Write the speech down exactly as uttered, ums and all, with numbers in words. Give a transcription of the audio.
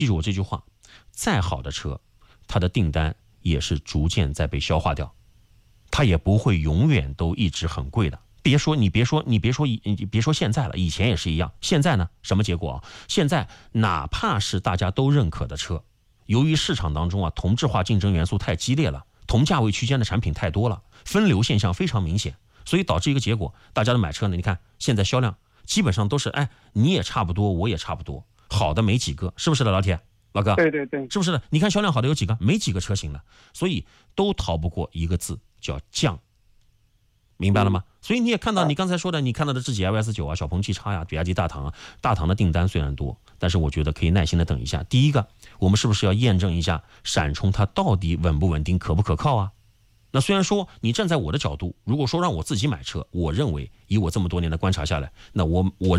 记住我这句话，再好的车，它的订单也是逐渐在被消化掉，它也不会永远都一直很贵的。别说你别说你别说你别说现在了，以前也是一样。现在呢，什么结果？现在哪怕是大家都认可的车，由于市场当中啊同质化竞争元素太激烈了，同价位区间的产品太多了，分流现象非常明显，所以导致一个结果，大家的买车呢，你看现在销量基本上都是，哎，你也差不多，我也差不多，好的没几个，是不是的，老铁？老哥， 对对对， 是不是的？你看销量好的有几个？没几个车型的，所以都逃不过一个字，叫降。明白了吗？所以你也看到，你刚才说的，你看到的智己 L S 九啊，小鹏 G 叉呀，比亚迪大唐啊，大唐的订单虽然多，但是我觉得可以耐心的等一下。第一个，我们是不是要验证一下闪充它到底稳不稳定、可不可靠啊？那虽然说你站在我的角度，如果说让我自己买车，我认为以我这么多年的观察下来，那我我认